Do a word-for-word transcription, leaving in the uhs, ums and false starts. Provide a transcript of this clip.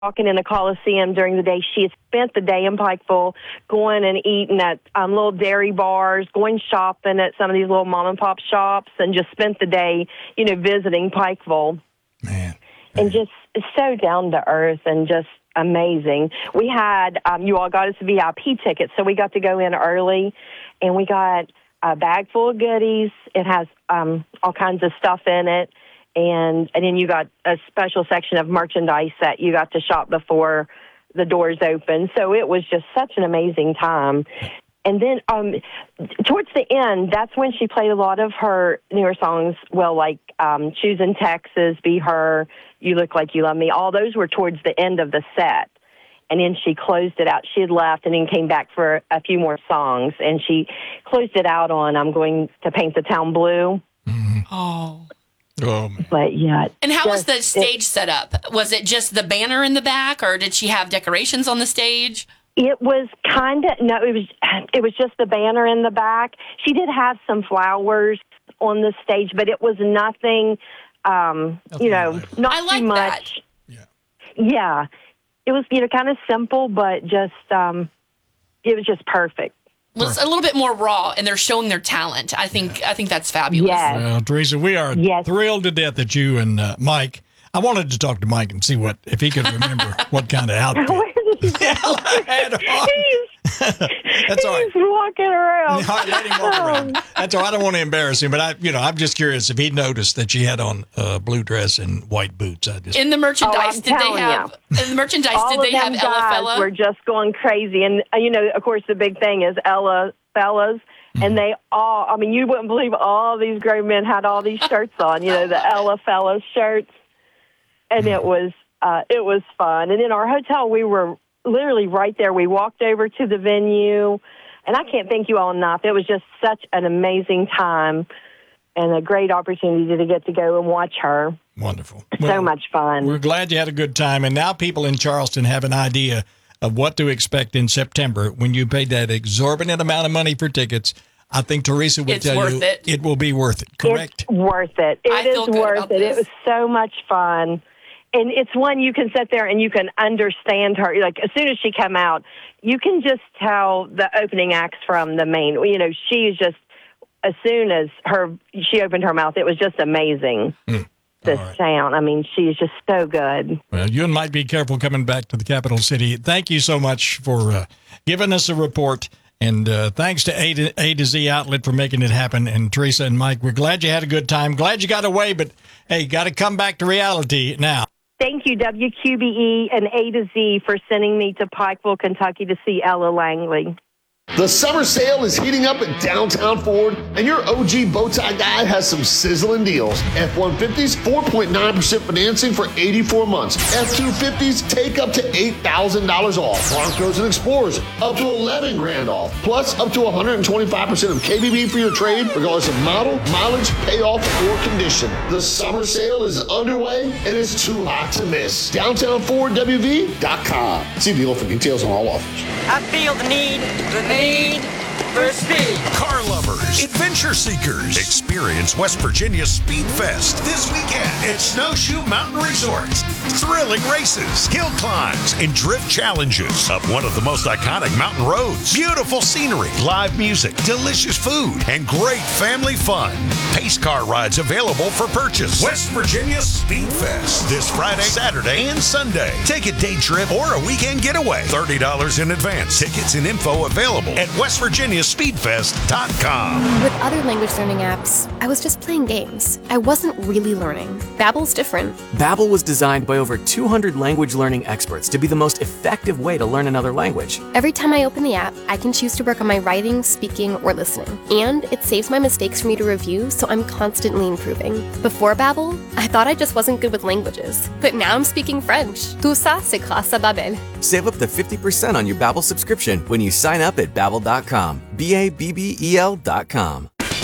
walking in the Coliseum during the day. She had spent the day in Pikeville going and eating at um, little dairy bars, going shopping at some of these little mom and pop shops, and just spent the day, you know, visiting Pikeville. Man. And just so down to earth and just amazing. We had, um, you all got us V I P tickets, so we got to go in early, and we got a bag full of goodies. It has um, all kinds of stuff in it. And and then you got a special section of merchandise that you got to shop before the doors open. So it was just such an amazing time. And then um, towards the end, that's when she played a lot of her newer songs. Well, like um, Choosing Texas, Be Her, You Look Like You Love Me. All those were towards the end of the set. And then she closed it out. She had left and then came back for a few more songs. And she closed it out on I'm Going to Paint the Town Blue. Mm-hmm. Oh. Oh, man. But yeah. And how was just, the stage set up? Was it just the banner in the back, or did she have decorations on the stage? It was kind of, no, it was it was just the banner in the back. She did have some flowers on the stage, but it was nothing, um, Nothing you know, like not I like too much. that. Yeah. Yeah. It was, you know, kind of simple, but just, um, it was just perfect. Well, it's a little bit more raw, and they're showing their talent. I think I think that's fabulous. Yes. Well, Teresa, we are Yes. thrilled to death that you and uh, Mike. I wanted to talk to Mike and see what if he could remember what kind of outfit. Where did he I had on. He's, That's all right. he's walking around. No, let him walk around. That's all. I don't want to embarrass him, but I, you know, I'm just curious if he noticed that she had on a blue dress and white boots. I just In the merchandise, Oh, I'm did they telling have? In the merchandise, All did of they have them Ella guys Fella? were just going crazy. And, uh, you know, of course, the big thing is Ella Fellas. Mm-hmm. And they all, I mean, you wouldn't believe all these grown men had all these shirts on, you know, the Ella Fellas shirts. And it was, uh, it was fun. And in our hotel, we were literally right there. We walked over to the venue, and I can't thank you all enough. It was just such an amazing time and a great opportunity to get to go and watch her. wonderful. So Well, much fun. We're glad you had a good time, and now people in Charleston have an idea of what to expect in September when you paid that exorbitant amount of money for tickets. I think Teresa would It's tell worth you it. it will be worth it. Correct? It's worth it. It I is feel good worth about it. this. It was so much fun. And it's one you can sit there and you can understand her. Like, as soon as she come out, you can just tell the opening acts from the main. You know, she's just, as soon as her she opened her mouth, it was just amazing. Mm. The All right. sound. I mean, she's just so good. Well, you and Mike be careful coming back to the capital city. Thank you so much for uh, giving us a report. And uh, thanks to A to, A to Z Outlet for making it happen. And Teresa and Mike, we're glad you had a good time. Glad you got away, but hey, got to come back to reality now. Thank you, W Q B E and A to Z, for sending me to Pikeville, Kentucky to see Ella Langley. The summer sale is heating up in downtown Ford, and your O G Bowtie guy has some sizzling deals. F one fifties, four point nine percent financing for eighty-four months. F two fifties, take up to eight thousand dollars off. Broncos and Explorers, up to eleven grand off. Plus, up to one hundred twenty-five percent of K B B for your trade, regardless of model, mileage, payoff, or condition. The summer sale is underway, and it's too hot to miss. downtown ford w v dot com. See dealer for details on all offers. I feel the need, the need for speed. Car lovers, adventure seekers, experience West Virginia Speed Fest this weekend at Snowshoe Mountain Resort. Thrilling races, hill climbs, and drift challenges up one of the most iconic mountain roads. Beautiful scenery, live music, delicious food, and great family fun. Pace car rides available for purchase. West Virginia Speed Fest this Friday, Saturday, and Sunday. Take a day trip or a weekend getaway. thirty dollars in advance. Tickets and info available at west virginia speed fest dot com. With other language learning apps, I was just playing games. I wasn't really learning. Babbel's different. Babbel was designed by over two hundred language learning experts to be the most effective way to learn another language. Every time I open the app, I can choose to work on my writing, speaking, or listening. And it saves my mistakes for me to review, so I'm constantly improving. Before Babbel, I thought I just wasn't good with languages. But now I'm speaking French. Tout ça, c'est grâce à Babbel. Save up to fifty percent on your Babbel subscription when you sign up at babbel dot com. B A B B E L dot com.